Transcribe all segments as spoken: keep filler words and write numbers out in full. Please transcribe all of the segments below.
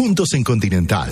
Juntos en Continental.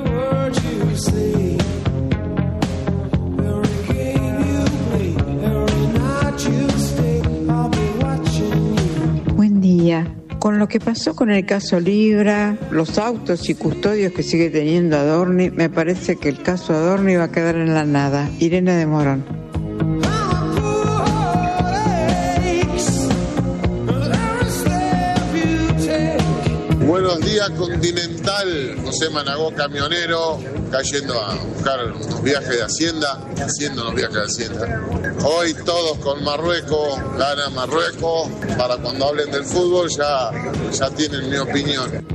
Buen día. Con lo que pasó con el caso Libra, los autos y custodios que sigue teniendo Adorni, me parece que el caso Adorni va a quedar en la nada. Irene de Morón. Buenos días, Continental. José Managó, camionero, cayendo a buscar unos viajes de Hacienda, haciendo unos viajes de Hacienda. Hoy todos con Marruecos, gana Marruecos. Para cuando hablen del fútbol ya, ya tienen mi opinión.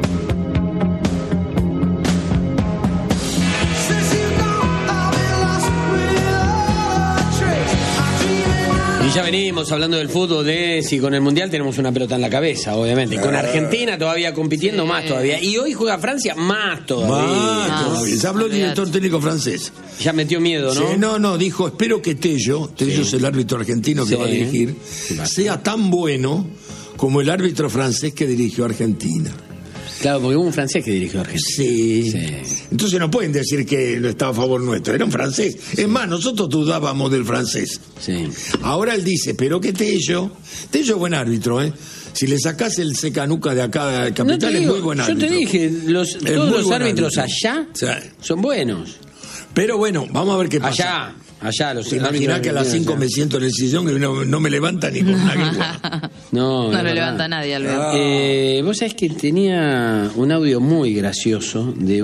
Y ya venimos hablando del fútbol, de si con el Mundial tenemos una pelota en la cabeza, obviamente. Y con Argentina todavía compitiendo, sí. más todavía. Y hoy juega Francia, más todavía. Más todavía. Ya habló el director técnico francés. Ya metió miedo, ¿no? Sí, no, no, dijo, espero que Tello, Tello sí. es el árbitro argentino que sí. va a dirigir, sí. sea tan bueno como el árbitro francés que dirigió a Argentina. Claro, porque hubo un francés que dirigió a Argentina. Sí. sí. Entonces no pueden decir que no estaba a favor nuestro, era un francés. Sí. Es más, nosotros dudábamos del francés. Sí. Ahora él dice, pero que Tello, Tello es buen árbitro, ¿eh? Si le sacás el secanuca de acá de Capital, no digo, es muy buen árbitro. Yo te dije, los, todos los árbitros árbitro. allá sí. son buenos. Pero bueno, vamos a ver qué pasa. Allá. Allá, los imaginás que a las cinco me siento en el sillón y no, no me levanta ni con una gripa. No, no lo levanta nadie, Alberto. Ah. Eh, vos sabés que tenía un audio muy gracioso de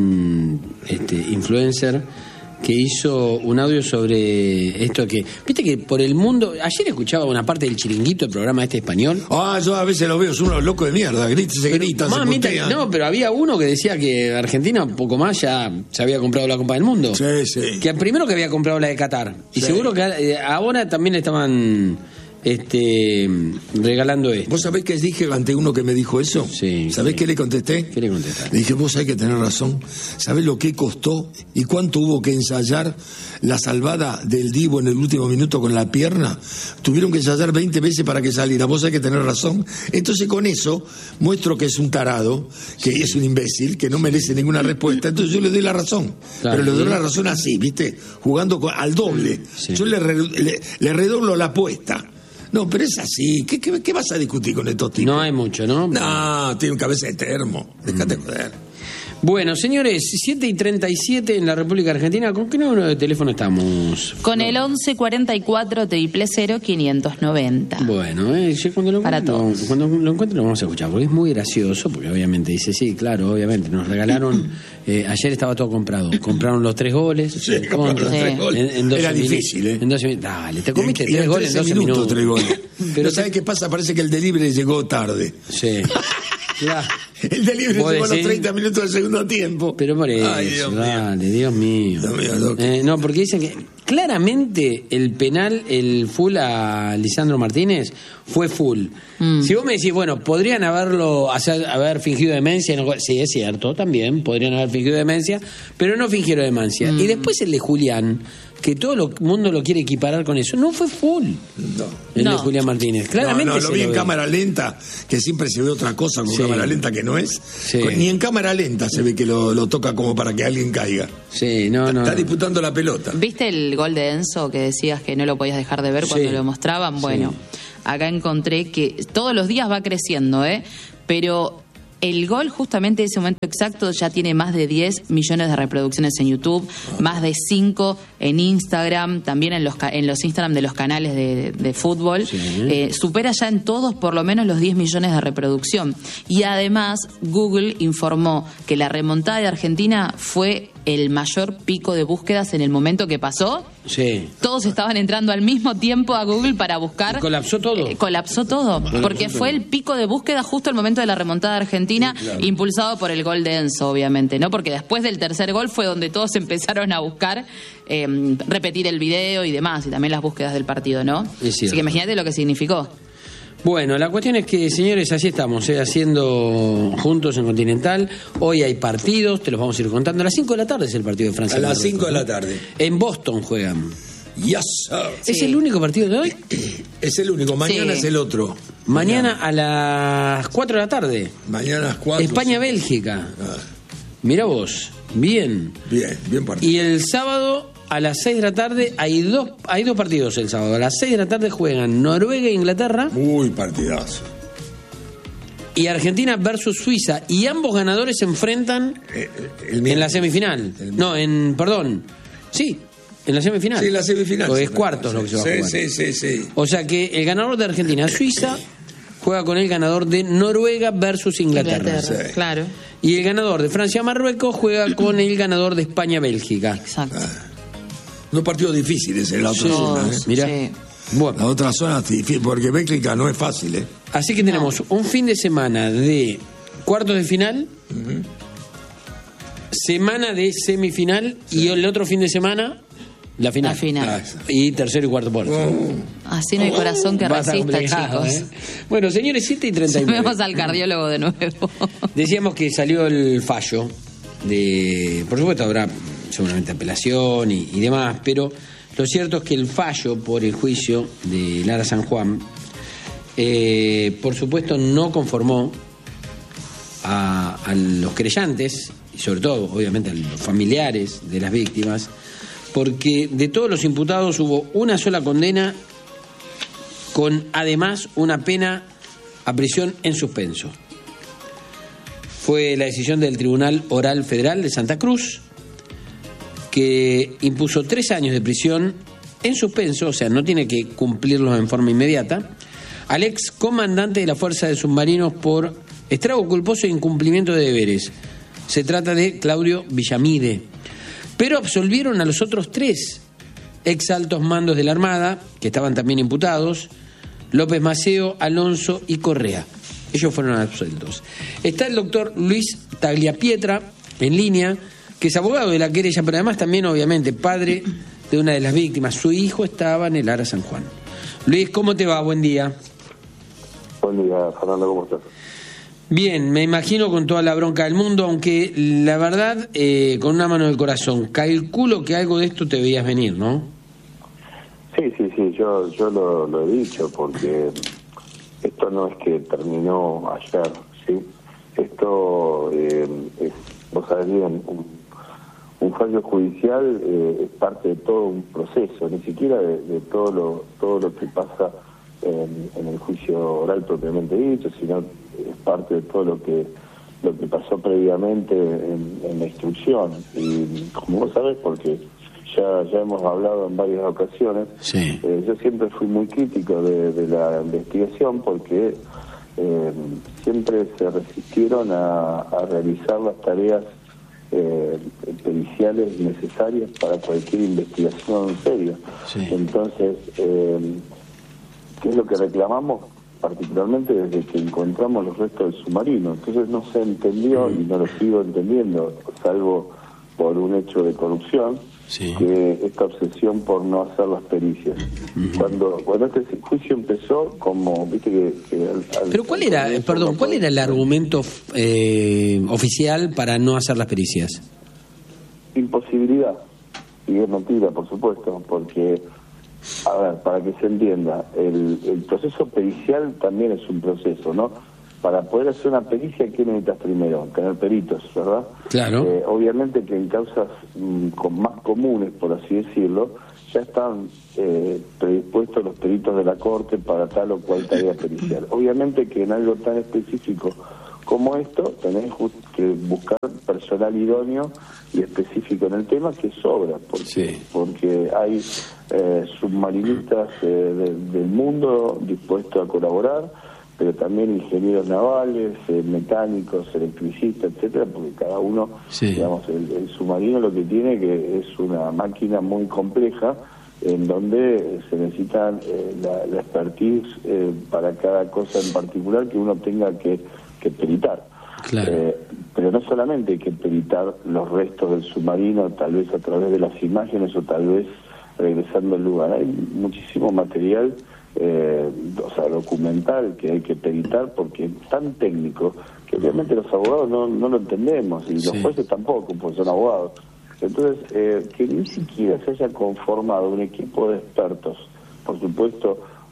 un este, influencer que hizo un audio sobre esto que... Viste que por el mundo... Ayer escuchaba una parte del Chiringuito, el programa este español. Ah, yo a veces lo veo, son unos locos de mierda, grita, se grita, se putean. No, pero había uno que decía que Argentina, un poco más, ya se había comprado la Copa del Mundo. Sí, sí. Que primero que había comprado la de Qatar. Y sí. seguro que ahora también le estaban... Este, regalando esto. ¿Vos sabés que dije ante uno que me dijo eso? Sí. ¿Sabés sí. qué le contesté? ¿Qué le contestaste? Le dije, vos hay que tener razón. ¿Sabés lo que costó y cuánto hubo que ensayar la salvada del Divo en el último minuto con la pierna? Tuvieron que ensayar veinte veces para que saliera. Vos hay que tener razón. Entonces con eso muestro que es un tarado, que sí. es un imbécil, que no merece ninguna respuesta. Entonces yo le doy la razón. Claro, pero le doy la razón así, ¿viste? Jugando con, al doble. Sí. Yo le, re, le, le redoblo la apuesta. No, pero es así. ¿Qué, qué, ¿Qué vas a discutir con estos tipos? No hay mucho, ¿no? No, tiene un cabeza de termo. Déjate joder. Bueno, señores, siete y treinta y siete en la República Argentina. ¿Con qué número de teléfono estamos? Con no. el once cuarenta y cuatro triple cero quinientos noventa. Bueno, eh, cuando, lo Para encuentro, todos. cuando lo encuentro lo vamos a escuchar, porque es muy gracioso, porque obviamente dice, sí, claro, obviamente, nos regalaron, eh, ayer estaba todo comprado, compraron los tres goles. Sí, compraron los tres goles. En, en Era difícil, ¿eh? En doce minutos. Dale, te comiste y en, tres goles en doce minutos. Tres goles. Pero ¿sabes qué pasa? Parece que el delivery llegó tarde. Sí. Claro. El delivery llegó a los treinta minutos del segundo tiempo. Pero por eso, Ay, Dios dale, mío. Dios mío. Dios mío eh, no, porque dicen que claramente el penal, el full a Lisandro Martínez fue full. Mm. Si vos me decís, bueno, podrían haberlo hacer, haber fingido demencia, no, sí, es cierto, también podrían haber fingido demencia, pero no fingieron demencia. Mm. Y después el de Julián, que todo el mundo lo quiere equiparar con eso, no fue full. No. El no. de Julián Martínez. Claramente no, no, lo vi lo en ve. cámara lenta, que siempre se ve otra cosa con sí. cámara lenta que no es. Sí. Ni en cámara lenta se ve que lo, lo toca como para que alguien caiga. Sí, no, no. Está no. disputando la pelota. ¿Viste el gol de Enzo que decías que no lo podías dejar de ver cuando sí. lo mostraban? Bueno, sí. acá encontré que todos los días va creciendo, ¿eh? Pero el gol justamente en ese momento exacto ya tiene más de diez millones de reproducciones en YouTube, más de cinco en Instagram, también en los en los Instagram de los canales de, de fútbol. Sí. Eh, supera ya en todos por lo menos los diez millones de reproducción. Y además Google informó que la remontada de Argentina fue el mayor pico de búsquedas en el momento que pasó. Sí. Todos estaban entrando al mismo tiempo a Google para buscar. ¿Y colapsó todo? Eh, colapsó todo, colapsó porque todo. Fue el pico de búsqueda justo al momento de la remontada argentina, sí, claro. impulsado por el gol de Enzo, obviamente, ¿no? Porque después del tercer gol fue donde todos empezaron a buscar eh, repetir el video y demás, y también las búsquedas del partido, ¿no? Así que imagínate lo que significó. Bueno, la cuestión es que, señores, así estamos, eh, haciendo juntos en Continental. Hoy hay partidos, te los vamos a ir contando. A las cinco de la tarde es el partido de Francia. A las cinco de la tarde. En Boston juegan. Yes, sir. ¿Es sí. el único partido de hoy? Es el único, mañana sí. es el otro. Mañana a las cuatro de la tarde. Mañana a las cuatro. España-Bélgica. Ah. Mirá vos, bien. Bien, bien partido. Y el sábado a las seis de la tarde hay dos, hay dos partidos el sábado. A las seis de la tarde juegan Noruega e Inglaterra. Muy partidazo. Y Argentina versus Suiza. Y ambos ganadores se enfrentan Eh, el en la semifinal. El- No, en, perdón. Sí, en la semifinal. Sí, la semifinal. Porque sí, es cuartos lo que se va a sí, jugar. Sí, sí, sí. O sea que el ganador de Argentina-Suiza juega con el ganador de Noruega versus Inglaterra. Inglaterra, Sí. claro. Y el ganador de Francia-Marruecos juega con el ganador de España-Bélgica. Exacto. No partidos difíciles en la otra Sí. zona. ¿eh? Mirá. Sí. Bueno, La otra zona es difícil, porque Bélgica no es fácil. ¿eh? así que tenemos un fin de semana de cuartos de final, semana de semifinal y el otro fin de semana la final. La final. Ah, esa. Y tercero y cuarto puerto. Así no hay corazón que Va a estar resista, complicado, chicos. ¿eh? Bueno, señores, siete y treinta y nueve. Vemos al cardiólogo de nuevo. Decíamos que salió el fallo de, por supuesto habrá seguramente apelación y, y demás, pero lo cierto es que el fallo por el juicio de Lara San Juan, eh, por supuesto no conformó a, a los creyentes y sobre todo obviamente a los familiares de las víctimas, porque de todos los imputados hubo una sola condena con además una pena a prisión en suspenso. Fue la decisión del Tribunal Oral Federal de Santa Cruz, que impuso tres años de prisión en suspenso, o sea, no tiene que cumplirlos en forma inmediata, al ex comandante de la Fuerza de Submarinos por estrago culposo e incumplimiento de deberes. Se trata de Claudio Villamide. Pero absolvieron a los otros tres ex altos mandos de la Armada, que estaban también imputados, López Maceo, Alonso y Correa. Ellos fueron absueltos. Está el doctor Luis Tagliapietra en línea, que es abogado de la querella, pero además también, obviamente, padre de una de las víctimas. Su hijo estaba en el Lara San Juan. Luis, ¿cómo te va? Buen día. Buen día, Fernando, ¿cómo estás? Bien, me imagino con toda la bronca del mundo, aunque la verdad, eh, con una mano en el corazón, calculo que algo de esto te veías venir, ¿no? Sí, sí, sí, yo, yo lo, lo he dicho, porque esto no es que terminó ayer, ¿sí? Esto, eh, es, vos sabés bien, un, un fallo judicial eh, es parte de todo un proceso, ni siquiera de, de todo lo todo lo que pasa en, en el juicio oral propiamente dicho, sino es parte de todo lo que lo que pasó previamente en, en la instrucción. Y como vos sabés, porque ya ya hemos hablado en varias ocasiones, Sí. eh, yo siempre fui muy crítico de, de la investigación porque eh, siempre se resistieron a, a realizar las tareas eh, periciales necesarias para cualquier investigación seria. Sí. Entonces, eh, ¿qué es lo que reclamamos? Particularmente desde que encontramos los restos del submarino. Entonces no se entendió, y no lo sigo entendiendo, salvo por un hecho de corrupción, Sí. que esta obsesión por no hacer las pericias. Uh-huh. Cuando cuando este juicio empezó, como, viste que... que al, al, Pero ¿cuál era, al perdón, no cuál fue- era el argumento eh, oficial para no hacer las pericias? Imposibilidad. Y es mentira, por supuesto, porque, a ver, para que se entienda, el, el proceso pericial también es un proceso, ¿no? Para poder hacer una pericia, ¿qué necesitas primero? Tener peritos, ¿verdad? Claro. Eh, obviamente que en causas mm, con más comunes, por así decirlo, ya están eh, predispuestos los peritos de la Corte para tal o cual tarea pericial. Obviamente que en algo tan específico como esto, tenés just- que buscar personal idóneo y específico en el tema, que sobra, porque, Sí. porque hay eh, submarinistas eh, de- del mundo dispuestos a colaborar, pero también ingenieros navales, eh, mecánicos, electricistas, etcétera, porque cada uno, Sí. digamos, el, el submarino lo que tiene que es una máquina muy compleja, en donde se necesita eh, la, la expertise eh, para cada cosa en particular que uno tenga que, que peritar. Claro. Eh, pero no solamente hay que peritar los restos del submarino, tal vez a través de las imágenes o tal vez regresando al lugar. Hay muchísimo material, eh, o sea, documental que hay que peritar porque es tan técnico que obviamente los abogados no, no lo entendemos y Sí. los jueces tampoco, porque son abogados. Entonces, eh, que ni siquiera se haya conformado un equipo de expertos, por supuesto,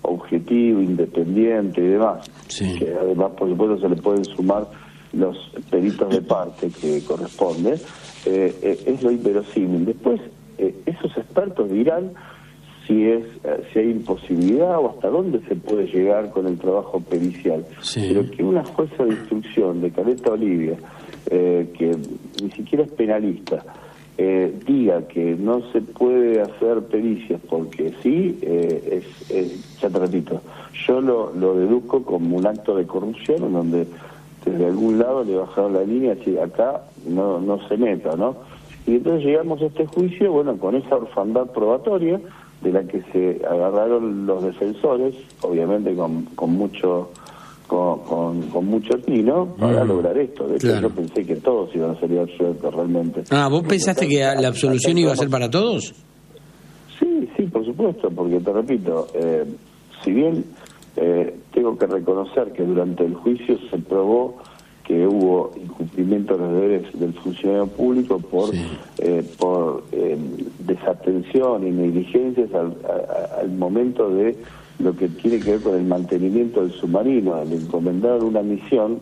objetivo, independiente y demás, sí. que además por supuesto se le pueden sumar los peritos de parte que corresponden, eh, eh, es lo inverosímil. Después eh, esos expertos dirán si es eh, si hay imposibilidad o hasta dónde se puede llegar con el trabajo pericial. Sí. Pero que una jueza de instrucción de Caleta Olivia, eh, que ni siquiera es penalista, eh, diga que no se puede hacer pericias porque sí, eh, es, es, ya te repito, yo lo, lo deduzco como un acto de corrupción en donde desde algún lado le bajaron la línea, así acá no, no se meta, ¿no? Y entonces llegamos a este juicio, bueno, con esa orfandad probatoria de la que se agarraron los defensores, obviamente con, con mucho con, con, con mucho tino, para mm. lograr esto. De hecho, claro. Yo pensé que todos iban a salir absueltos realmente. Ah, ¿vos pensaste que la absolución iba a ser para todos? Sí, sí, por supuesto, porque te repito, eh, si bien eh, tengo que reconocer que durante el juicio se probó que hubo incumplimiento de los deberes del funcionario público por sí. eh, por eh, desatención y negligencias al, a, al momento de lo que tiene que ver con el mantenimiento del submarino, al encomendar una misión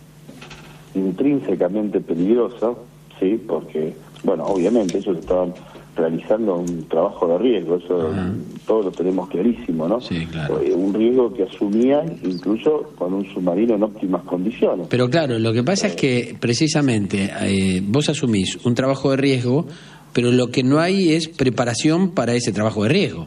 intrínsecamente peligrosa, sí, porque, bueno, obviamente ellos estaban realizando un trabajo de riesgo, eso uh-huh. todos lo tenemos clarísimo, ¿no? Sí, claro. Un riesgo que asumían incluso con un submarino en óptimas condiciones. Pero claro, lo que pasa eh, es que precisamente eh, vos asumís un trabajo de riesgo, pero lo que no hay es preparación para ese trabajo de riesgo.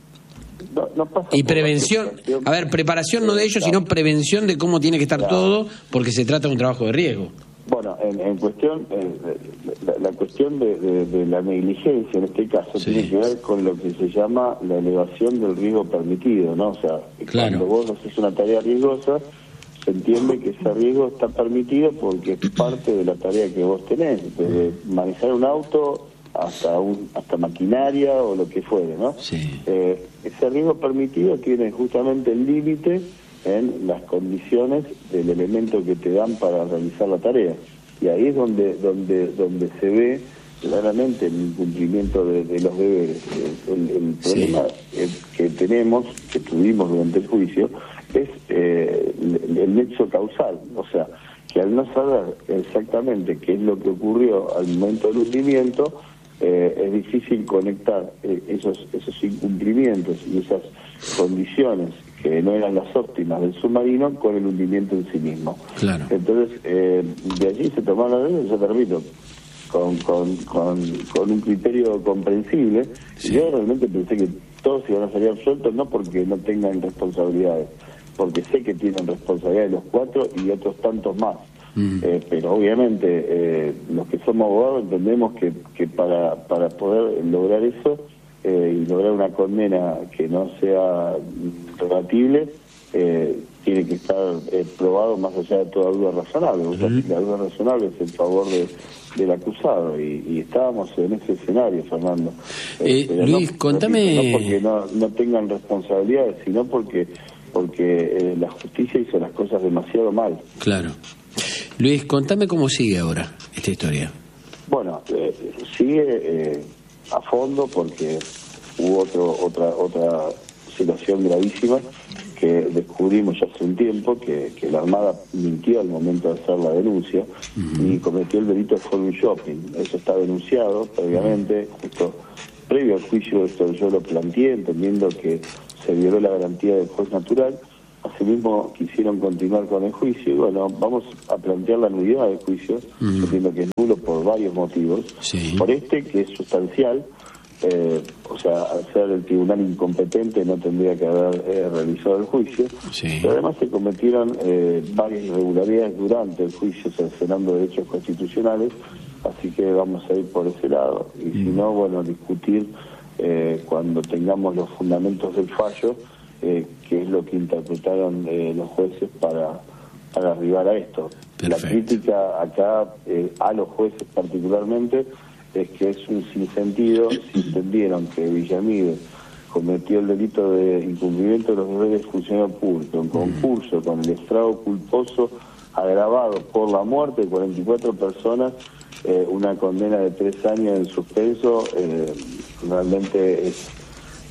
No, no pasa y prevención, a ver, preparación no de ellos, sino prevención de cómo tiene que estar claro. todo, porque se trata de un trabajo de riesgo. Bueno, en, en cuestión, eh, la, la cuestión de, de, de la negligencia en este caso sí. tiene que ver con lo que se llama la elevación del riesgo permitido, ¿no? O sea, claro. cuando vos haces una tarea riesgosa, se entiende que ese riesgo está permitido porque es parte de la tarea que vos tenés, desde manejar un auto hasta un hasta maquinaria o lo que fuere, ¿no? Sí. Eh, ese riesgo permitido tiene justamente el límite en las condiciones del elemento que te dan para realizar la tarea, y ahí es donde donde donde se ve claramente el incumplimiento de, de los deberes. El, el problema sí. que tenemos, que tuvimos durante el juicio, es eh, el, el nexo causal, o sea, que al no saber exactamente qué es lo que ocurrió al momento del hundimiento, eh, es difícil conectar eh, esos esos incumplimientos y esas condiciones que no eran las óptimas del submarino con el hundimiento en sí mismo. Claro. Entonces, eh, de allí se tomaron las decisiones, yo te repito, con, con, con, con un criterio comprensible. Sí. Yo realmente pensé que todos iban a salir absueltos, no porque no tengan responsabilidades, porque sé que tienen responsabilidades los cuatro y otros tantos más. Mm. Eh, pero obviamente eh, los que somos abogados entendemos que, que para, para poder lograr eso eh, y lograr una condena que no sea rebatible, eh, tiene que estar eh, probado más allá de toda duda razonable. Mm. O sea, la duda razonable es en favor de, del acusado, y, y estábamos en ese escenario, Fernando. Eh, eh, Luis, no, contame... No porque no, no tengan responsabilidades, sino porque, porque eh, la justicia hizo las cosas demasiado mal. Claro. Luis, contame cómo sigue ahora esta historia. Bueno, eh, sigue eh, a fondo porque hubo otro, otra otra situación gravísima que descubrimos ya hace un tiempo, que, que la Armada mintió al momento de hacer la denuncia uh-huh. y cometió el delito de forum shopping. Eso está denunciado previamente, uh-huh. justo previo al juicio. Esto yo lo planteé entendiendo que se violó la garantía del juez natural. Asimismo quisieron continuar con el juicio y bueno, vamos a plantear la nulidad del juicio, mm. yo entiendo que es nulo por varios motivos. Sí. Por este, que es sustancial, eh, o sea, al ser el tribunal incompetente no tendría que haber eh, realizado el juicio, sí. pero además se cometieron eh, varias irregularidades durante el juicio, cercenando derechos constitucionales, así que vamos a ir por ese lado. Y mm. si no, bueno, discutir eh, cuando tengamos los fundamentos del fallo, Eh, que es lo que interpretaron eh, los jueces para, para arribar a esto. Perfecto. La crítica acá eh, a los jueces particularmente es que es un sinsentido si entendieron que Villamide cometió el delito de incumplimiento de los deberes de funcionario público en concurso con el estrago culposo agravado por la muerte de cuarenta y cuatro personas, eh, una condena de tres años en suspenso, eh, realmente es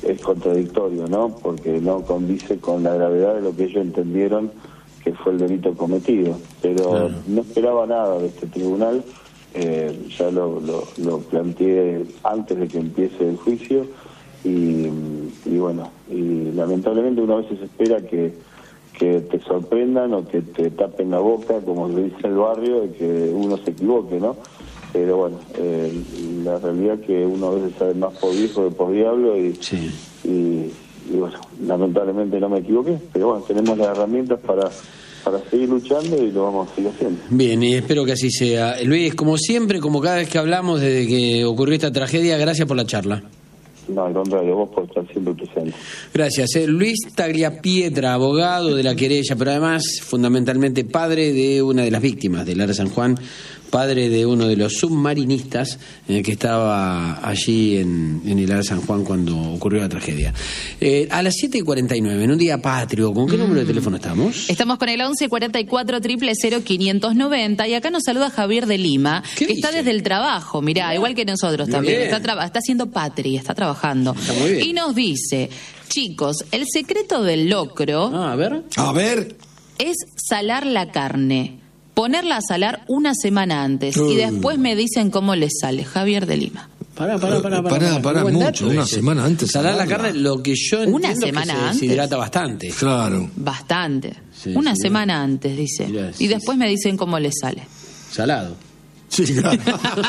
es contradictorio, ¿no? Porque no condice con la gravedad de lo que ellos entendieron que fue el delito cometido. Pero claro, no esperaba nada de este tribunal, eh, ya lo, lo, lo planteé antes de que empiece el juicio y, y bueno, y lamentablemente uno a veces espera que, que te sorprendan o que te tapen la boca, como se dice en el barrio, y que uno se equivoque, ¿no? Pero bueno, eh, la realidad es que uno a veces sabe más por viejo que por diablo y, sí. y, y bueno, lamentablemente no me equivoqué, pero bueno, tenemos las herramientas para, para seguir luchando y lo vamos a seguir haciendo. Bien, y espero que así sea. Luis, como siempre, como cada vez que hablamos desde que ocurrió esta tragedia, gracias por la charla. No, al contrario, vos por estar siempre presente. Gracias. Eh. Luis Tagliapietra, abogado de la querella, pero además, fundamentalmente, padre de una de las víctimas del Lara San Juan, padre de uno de los submarinistas eh, que estaba allí en, en el Lara San Juan cuando ocurrió la tragedia. Eh, a las siete y cuarenta y nueve, en un día patrio, ¿con qué mm. número de teléfono estamos? Estamos con el once cuarenta y cuatro, cero cero cero, quinientos noventa, y acá nos saluda Javier de Lima, que dice? Está desde el trabajo, mirá, igual que nosotros muy también, está, tra- está haciendo patria, está trabajando. Está muy bien. Y nos dice, chicos, el secreto del locro... Ah, a ver. A ver. Es salar la carne. Ponerla a salar una semana antes uh. y después me dicen cómo les sale. Javier de Lima. Pará, pará, pará. Pará, pará, pará mucho, dato, una ese. semana antes. Salar la carne, lo que yo entiendo una semana que se antes. deshidrata bastante. Claro. Bastante. Sí, una sí, semana mirá. antes, dice. Mirá, y sí, después sí. me dicen cómo les sale. Salado. Sí, claro.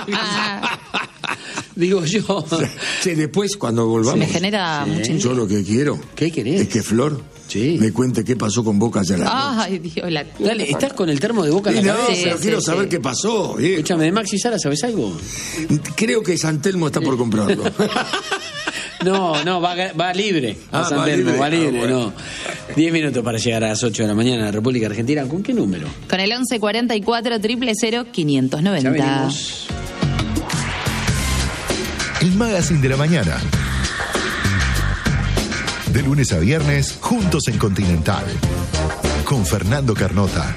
Digo yo. Sí, después, cuando volvamos... Me genera sí. mucho Yo lo que quiero... ¿Qué querés? Es que Flor sí. me cuente qué pasó con Boca ayer. Ay, Dios, la... Dale, ¿estás con el termo de Boca en la no, cabeza? Sí, pero sí, quiero sí. saber qué pasó. Viejo. Escúchame, de Maxi Sara, ¿sabes algo? Creo que San Telmo está por comprarlo. No, no, va, va libre. Ah, a San va Telmo, libre. va libre, Ah, bueno. no. Diez minutos para llegar a las ocho de la mañana en la República Argentina. ¿Con qué número? Con el once cuarenta y cuatro, cero cero cero, quinientos Ya noventa. venimos. El Magazine de la Mañana. De lunes a viernes, juntos en Continental. Con Fernando Carnota.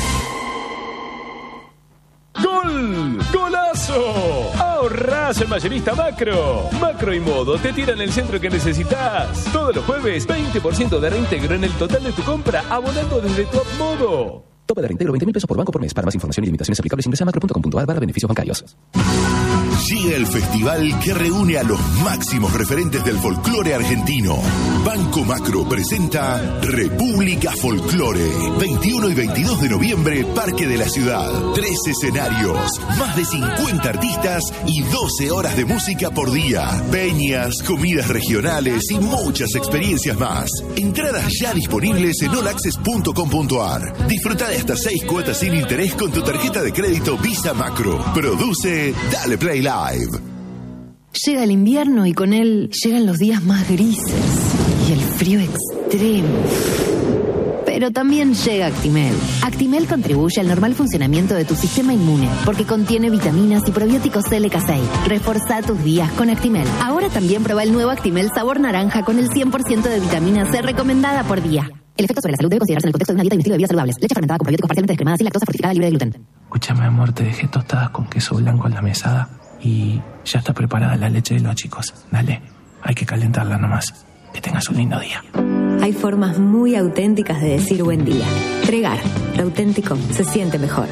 ¡Gol! ¡Golazo! ¡Ahorrás en Mayorista Macro! Macro y Modo te tiran el centro que necesitas. Todos los jueves, veinte por ciento de reintegro en el total de tu compra, abonando desde Top Modo. Tope de reintegro veinte mil pesos por banco por mes. Para más información y limitaciones aplicables ingresa a macro punto com punto a r barra beneficios bancarios. Llega el festival que reúne a los máximos referentes del folclore argentino. Banco Macro presenta República Folclore. veintiuno y veintidós de noviembre, Parque de la Ciudad. Tres escenarios, más de cincuenta artistas y doce horas de música por día. Peñas, comidas regionales y muchas experiencias más. Entradas ya disponibles en all access punto com punto a r. Disfruta de hasta seis cuotas sin interés con tu tarjeta de crédito Visa Macro. Produce Dale Play Live. Llega el invierno y con él llegan los días más grises y el frío extremo. Pero también llega Actimel. Actimel contribuye al normal funcionamiento de tu sistema inmune porque contiene vitaminas y probióticos L K seis. Reforzá tus días con Actimel. Ahora también prueba el nuevo Actimel sabor naranja con el cien por ciento de vitamina C recomendada por día. El efecto sobre la salud debe considerarse en el contexto de una dieta y un estilo de vida saludables. Leche fermentada con probióticos parcialmente descremadas y lactosa fortificada libre de gluten. Escúchame, amor, te dejé tostadas con queso blanco en la mesada y ya está preparada la leche de los chicos. Dale, hay que calentarla nomás. Que tengas un lindo día. Hay formas muy auténticas de decir buen día. Tregar, lo auténtico se siente mejor.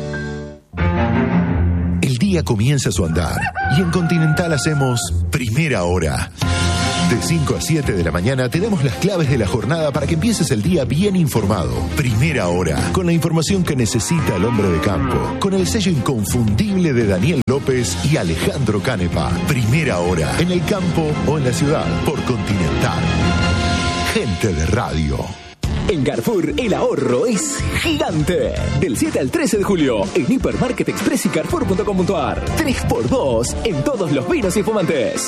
El día comienza su andar y en Continental hacemos Primera Hora. De cinco a siete de la mañana te damos las claves de la jornada para que empieces el día bien informado. Primera Hora, con la información que necesita el hombre de campo, con el sello inconfundible de Daniel López y Alejandro Canepa. Primera Hora, en el campo o en la ciudad, por Continental. Gente de radio. En Carrefour, el ahorro es gigante. Del siete al trece de julio, en Hipermarket Express y Carrefour punto com punto a r. tres por dos en todos los vinos y espumantes.